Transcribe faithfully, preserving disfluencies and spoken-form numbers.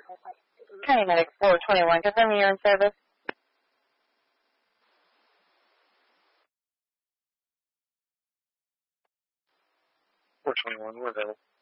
County Medic four twenty-one, confirming you're in service. four twenty-one, we're available.